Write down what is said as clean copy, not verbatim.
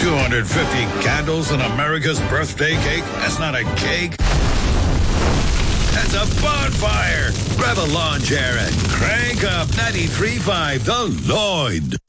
250 candles on America's birthday cake? That's not a cake. That's a bonfire. Grab a lawn chair and crank up 93.5 The Lloyd.